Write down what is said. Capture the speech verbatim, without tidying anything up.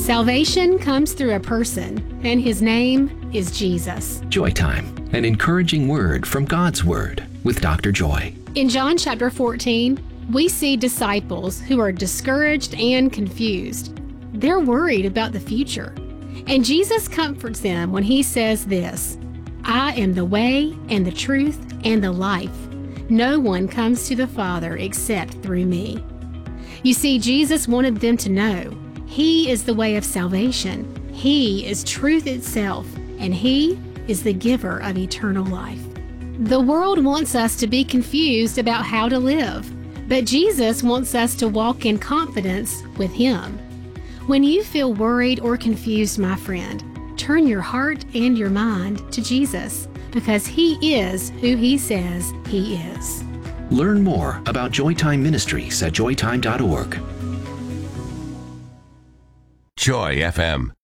Salvation comes through a person, and his name is Jesus. Joy Time, an encouraging word from God's Word with Doctor Joy. In John chapter fourteen, we see disciples who are discouraged and confused. They're worried about the future. And Jesus comforts them when he says this, "I am the way and the truth and the life. No one comes to the Father except through me." You see, Jesus wanted them to know he is the way of salvation. He is truth itself, and he is the giver of eternal life. The world wants us to be confused about how to live, but Jesus wants us to walk in confidence with him. When you feel worried or confused, my friend, turn your heart and your mind to Jesus, because he is who he says he is. Learn more about Joy Time Ministries at joy time dot org. Joy F M,